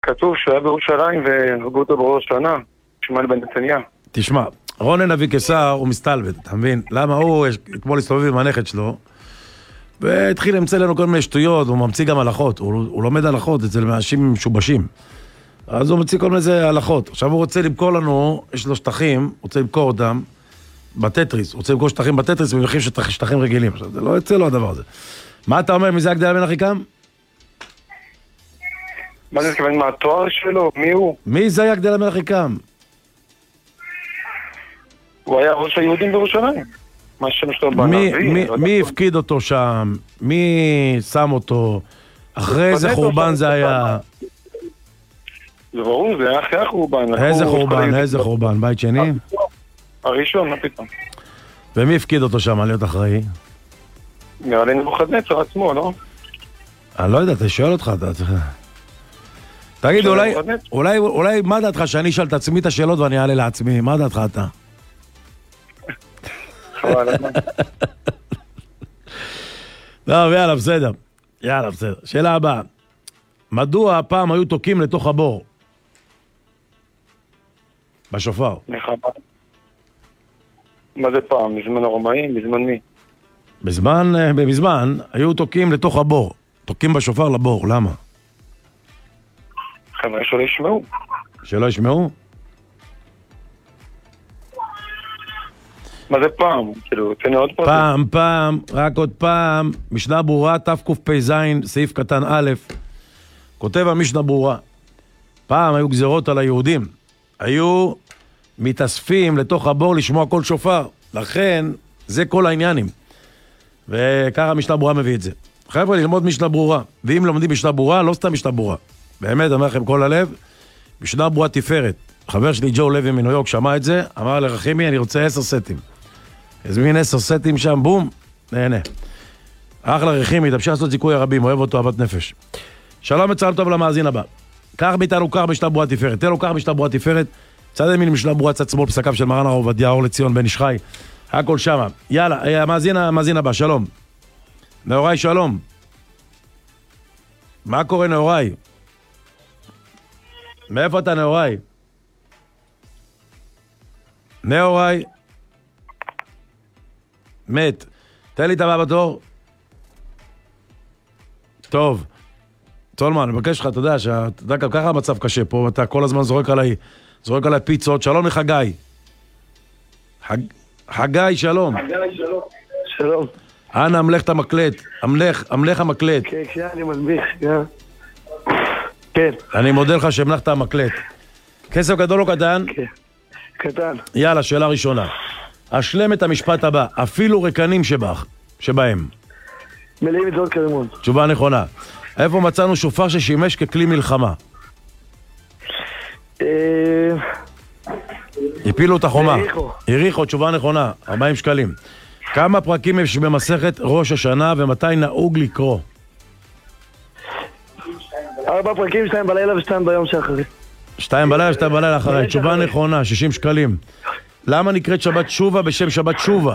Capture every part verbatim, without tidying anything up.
כתוב שהוא היה בירושלים והרגו אותו בראש שנה, שמעל בן נתניה. תשמע, רונן אביקסר הוא מסתלבט, אתה מבין? למה הוא אתמול הסתובב עם הנכד שלו, והתחיל למצוא לנו כל מיני שטויות, הוא ממציא גם הלכות, הוא, הוא לומד הלכות אצל אנשים משובשים. אז הוא ממציא כל מיני הלכות. עכשיו הוא רוצה למכור לנו, יש לו שטחים, הוא רוצה למכור אותם בטטריס, הוא רוצה למכור שטחים בטטריס במחירים שטח, שטחים רגילים. עכשיו, זה לא יוצא לו הדבר הזה. מה אתה אומר, מי זה הגדל בן אחיקם? מה זה מתכוון, מה התואר שלו? מי הוא? מי זה הגדל בן אחיקם? הוא היה ראש היהודים בירושלים. מה השם שלו בנביא? מי הפקיד אותו שם? מי שם אותו? אחרי איזה חורבן זה היה? זה ברור, זה היה אחרי החורבן. איזה חורבן? איזה חורבן? בית שני? הראשון, מה פתאום? ומי הפקיד אותו שם להיות אחראי? נראה לי נבוכדנצר עצמו, לא? אני לא יודע, אתה שואל אותך, אתה צריך... תגיד, אולי, אולי, אולי, מה דעתך שאני אשאל את עצמי את השאלות ואני אעלה לעצמי? מה דעתך אתה? חבל, טוב, יאללה, בסדר. יאללה, בסדר. שאלה הבאה. מדוע הפעם היו תוקים לתוך הבור? בשופר. מה זה פעם? בזמן הרומאים? בזמן מי? בזמן, בזמן, היו תוקים לתוך הבור. תוקים בשופר לבור, למה? חבר'ה שלא ישמעו. שלא ישמעו? מה זה פעם? כאילו, תן עוד פעם. פעם, פעם, רק עוד פעם, משנה ברורה, תקפ"ז, סעיף קטן א', כותב המשנה ברורה. פעם היו גזירות על היהודים. היו מתאספים לתוך הבור לשמוע כל שופר. לכן, זה כל העניינים. וככה משנה ברורה מביא את זה. חבר'ה, ללמוד משנה ברורה. ואם לומדים משנה ברורה, לא סתם משנה ברורה. באמת, אומר לכם כל הלב, משנה ברורה תפארת. חבר שלי ג'ו לוי מניו יורק שמע את זה, אמר לרחימי, אני רוצה עשר סטים. הזמין עשר סטים שם, בום, נהנה. אחלה רחימי, תמשיך לעשות זיכוי הרבים, אוהב אותו אהבת נפש. שלום וצהריים טוב למאזין הבא. קח מאיתנו קח משנה ברורה תפארת. תן לו קח משנה ברורה תפארת. צד ימין משנה ברורה, צד שמאל פסקיו של מרן הרב עובדיה, אור לציון בן איש חי. הכל שמה. יאללה, המאזין, המאזין הבא, שלום. נאורי, שלום. מה קורה, נאורי? מאיפה אתה, נאורי? נאורי? מת. תן לי את הבא בתור. טוב. צולמן, אני מבקש לך, אתה יודע, שאתה יודע, ככה המצב קשה פה, אתה כל הזמן זורק עליי, זורק עליי פיצות. שלום לחגי. חג... חגי, שלום. חגי, שלום. שלום. אנא, המלך את המקלט. המלך, המלך המקלט. כן, כן, אני מנביך, כן. כן. אני מודה לך שהמלכת המקלט. כסף גדול או קטן? כן. קטן. יאללה, שאלה ראשונה. אשלם את המשפט הבא, אפילו רקנים שבך, שבהם. מלאים את זאת כרימון. תשובה נכונה. איפה מצאנו שופר ששימש ככלי מלחמה? הפילו את החומה. יריחו. יריחו, תשובה נכונה, ארבעים שקלים. כמה פרקים יש במסכת ראש השנה ומתי נהוג לקרוא? ארבע פרקים, שתיים בלילה ושתיים ביום שאחרי. שתיים בלילה ושתיים בלילה אחרי. תשובה נכונה, שישים שקלים. למה נקראת שבת שובה בשם שבת שובה?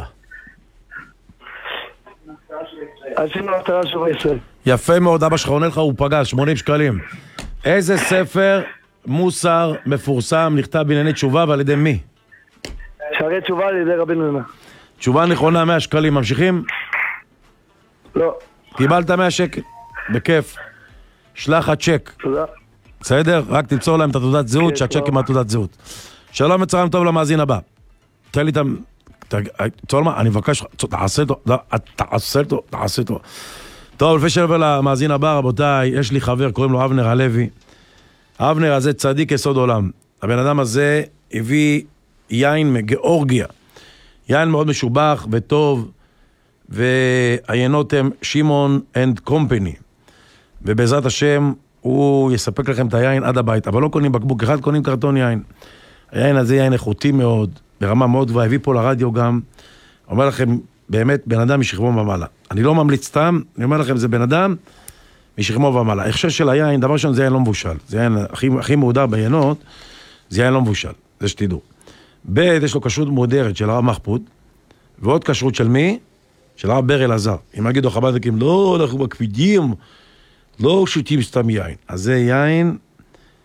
עשינו הפטרה שובה ישראל. יפה מאוד, אבא שלך עונה לך, הוא פגש, שמונים שקלים. איזה ספר מוסר מפורסם נכתב בענייני תשובה ועל ידי מי? שערי תשובה על ידי רבינו יונה. תשובה נכונה, מאה שקלים. ממשיכים? לא. קיבלת מאה שקל? בכיף. שלח הצ'ק. תודה. בסדר? רק תמסור להם את התעודת זהות, שהצ'ק עם התעודת זהות. שלום וצהריים טוב למאזין הבא. תן לי את ה... צולמן, אני מבקש, תעשה אותו, תעשה אותו, תעשה אותו. טוב, לפני שעבר למאזין הבא, רבותיי, יש לי חבר, קוראים לו אבנר הלוי. אבנר הזה צדיק יסוד עולם. הבן אדם הזה הביא יין מגיאורגיה. יין מאוד משובח וטוב, והיינות הם שמעון אנד קומפני. ובעזרת השם, הוא יספק לכם את היין עד הבית, אבל לא קונים בקבוק, אחד קונים קרטון יין. היין הזה יין איכותי מאוד, ברמה מאוד גבוהה, הביא פה לרדיו גם. אומר לכם, באמת, בן אדם משכמו ומעלה. אני לא ממליץ סתם, אני אומר לכם, זה בן אדם משכמו ומעלה. ההכשר של היין, דבר ראשון, זה יין לא מבושל. זה יין הכי, הכי מהודר בעיינות, זה יין לא מבושל, זה שתדעו. ב' יש לו כשרות מהודרת של הרב מחפוד, ועוד כשרות של מי? של הרב בר אלעזר. אם יגידו חב"דניקים, לא, אנחנו מקפידים, לא שותים סתם יין. אז זה יין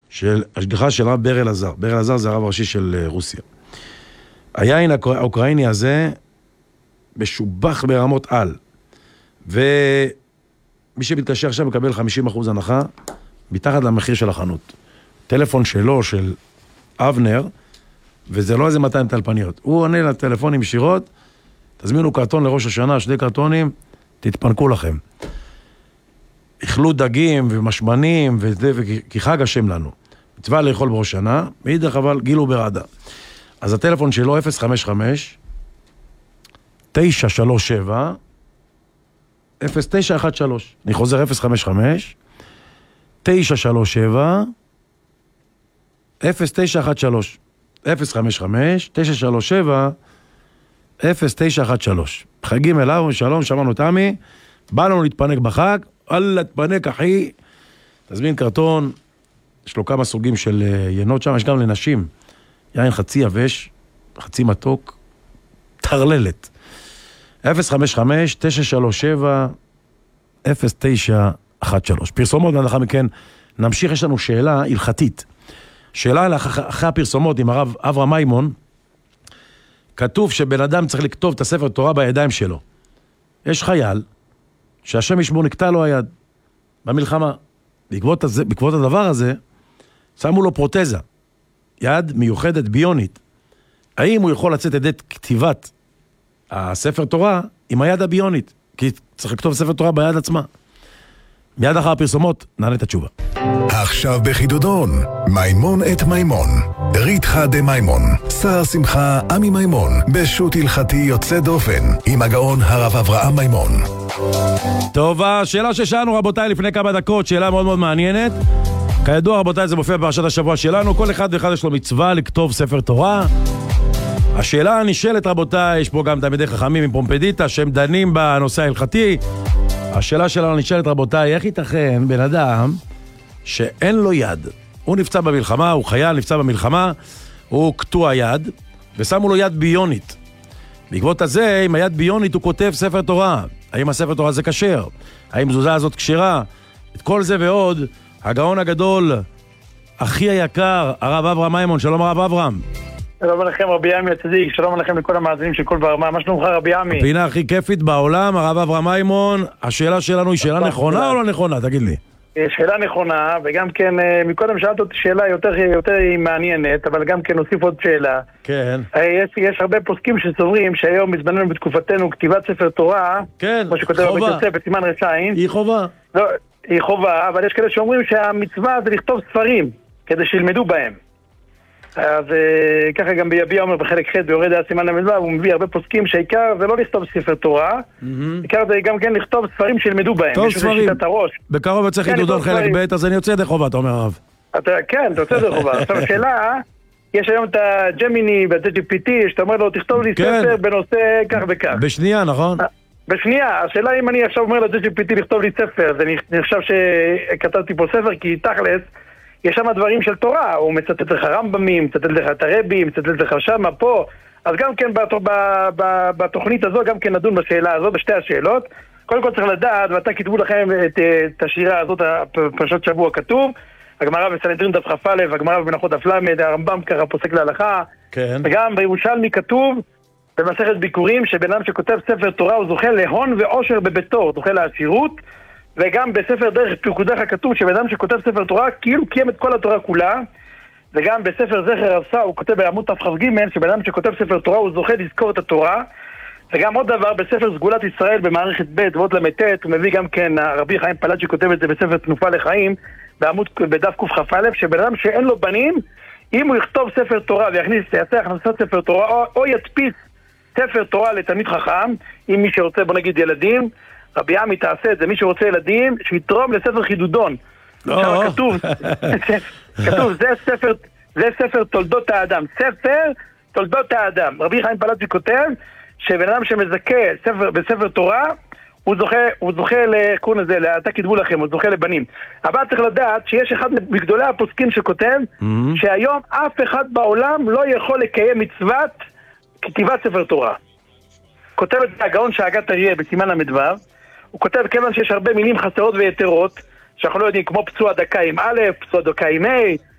של השגחה של רב בר אלעזר. בר אלעזר זה הרב הראשי של רוסיה. היין האוקראיני הזה משובח ברמות על, ומי שמתקשר עכשיו מקבל חמישים אחוז הנחה מתחת למחיר של החנות. טלפון שלו, של אבנר, וזה לא איזה מאתיים טלפניות. הוא עונה לטלפונים ישירות, תזמינו קרטון לראש השנה, שני קרטונים, תתפנקו לכם. אכלו דגים ומשמנים, וזה, וכי חג השם לנו. מצווה לאכול בראש שנה, מאידך אבל גילו ברעדה. אז הטלפון שלו אפס חמש חמש תשע שלוש שבע אפס תשע אחת שלוש. אני חוזר אפס חמש חמש תשע שלוש שבע אפס תשע אחת שלוש. אפס חמש חמש תשע שלוש שבע אפס תשע אחת שלוש. חגים אליו, שלום, שמענו תמי, בא לנו להתפנק בחג, אללה תפנק אחי, תזמין קרטון, יש לו כמה סוגים של ינות שם, יש גם לנשים, יין חצי יבש, חצי מתוק, תרללת. אפס חמש חמש תשע שלוש שבע אפס תשע אחת שלוש. פרסומות, ולאחר מכן נמשיך, יש לנו שאלה הלכתית. שאלה אחרי הפרסומות עם הרב אברהם מימון, כתוב שבן אדם צריך לכתוב את הספר תורה בידיים שלו. יש חייל שהשם ישמור נקטע לו היד במלחמה. בעקבות, הזה, בעקבות הדבר הזה, שמו לו פרוטזה, יד מיוחדת ביונית. האם הוא יכול לצאת ידי כתיבת הספר תורה עם היד הביונית? כי צריך לכתוב ספר תורה ביד עצמה. מיד אחר הפרסומות נענה את התשובה. עכשיו בחידודון, מימון את מימון. ריתחא דמימון, שר שמחה עמי מימון, בשו"ת הלכתי יוצא דופן, עם הגאון הרב אברהם מימון. טוב, השאלה ששאלנו רבותיי לפני כמה דקות, שאלה מאוד מאוד מעניינת. כידוע רבותיי, זה מופיע בפרשת השבוע שלנו, כל אחד ואחד יש לו מצווה לכתוב ספר תורה. השאלה הנשאלת רבותיי, יש פה גם תלמידי חכמים עם פומפדיטה שהם דנים בנושא ההלכתי. השאלה שלנו נשאלת רבותיי, איך ייתכן בן אדם שאין לו יד? הוא נפצע במלחמה, הוא חייל, נפצע במלחמה, הוא קטוע יד, ושמו לו יד ביונית. בעקבות הזה, עם היד ביונית הוא כותב ספר תורה. האם הספר תורה זה כשר? האם מזוזה הזאת כשרה? את כל זה ועוד, הגאון הגדול, אחי היקר, הרב אברהם מימון. שלום הרב אברהם. שלום עליכם רבי עמי הצדיק, שלום עליכם לכל המאזינים של כל ברמה, מה שלומך רבי עמי? הפינה הכי כיפית בעולם, הרב אברהם מימון. השאלה שלנו היא שאלה נכונה או לא נכונה? תגיד לי. שאלה נכונה, וגם כן, מקודם שאלת אותי שאלה יותר, יותר מעניינת, אבל גם כן נוסיף עוד שאלה. כן. יש, יש הרבה פוסקים שסוברים שהיום בזמננו בתקופתנו כתיבת ספר תורה, כן, כמו שכותב רבי יוסף בסימן רשעים. היא חובה. לא, היא חובה, אבל יש כאלה שאומרים שהמצווה זה לכתוב ספרים, כדי שילמדו בהם. אז ככה גם ביביע אומר בחלק ח' ביורד הסימן למדבר, הוא מביא הרבה פוסקים שהעיקר זה לא לכתוב ספר תורה, עיקר זה גם כן לכתוב ספרים שילמדו בהם. טוב ספרים, בקרוב יוצא חידודון חלק ב', אז אני יוצא ידי חובה, אתה אומר הרב. כן, אתה יוצא ידי חובה. עכשיו השאלה, יש היום את הג'מיני ואת ג'י פי טי, שאתה אומר לו תכתוב לי ספר בנושא כך וכך. בשנייה, נכון? בשנייה, השאלה אם אני עכשיו אומר לג'י פי טי לכתוב לי ספר, זה נחשב שכתבתי פה ספר, כי תכלס יש שם דברים של תורה, הוא מצטט לך רמב"מים, מצטט לך את הרבי, מצטט לך שמה, פה. אז גם כן בתוכנית הזו, גם כן נדון בשאלה הזו, בשתי השאלות. קודם כל צריך לדעת, ואתה כתבו לכם את, את השירה הזאת, פרשת שבוע כתוב, הגמרא בסנהדרין דף כ"א, הגמרא במנחות דף ל', הרמב"ם ככה פוסק להלכה. כן. וגם בירושלמי כתוב, במסכת ביקורים, שבן אדם שכותב ספר תורה, הוא זוכה להון ועושר בביתו, הוא זוכה לעשירות. וגם בספר דרך פקודיך כתוב שבן אדם שכותב ספר תורה כאילו קיים את כל התורה כולה. וגם בספר זכר רס"א הוא כותב בעמוד תכ"ג שבן אדם שכותב ספר תורה הוא זוכה לזכור את התורה. וגם עוד דבר בספר סגולת ישראל במערכת ב' ועוד למ"ט הוא מביא גם כן הרבי חיים פלאג'י שכותב את זה בספר תנופה לחיים בעמוד בדף קכ"א, שבן אדם שאין לו בנים, אם הוא יכתוב ספר תורה ויכניס יעשה הכנסת ספר תורה או, או ידפיס ספר תורה לתלמיד חכם, אם מי שרוצה בוא נגיד ילדים, רבי עמי תעשה את זה, מי שרוצה ילדים, שיתרום לספר חידודון. עכשיו כתוב, כתוב, זה ספר, זה ספר תולדות האדם. ספר תולדות האדם. רבי חיים פלאג'י כותב, שבן אדם שמזכה ספר, בספר תורה, הוא זוכה, הוא זוכה לקורן הזה, אתה כתבו לכם, הוא זוכה לבנים. אבל צריך לדעת שיש אחד מגדולי הפוסקים שכותב, שהיום אף אחד בעולם לא יכול לקיים מצוות כתיבת ספר תורה. כותב את זה הגאון שהגת אריה בסימן למדבר, הוא כותב כיוון שיש הרבה מילים חסרות ויתרות, שאנחנו לא יודעים, כמו פצוע דקה עם א', פצוע דקה עם ה',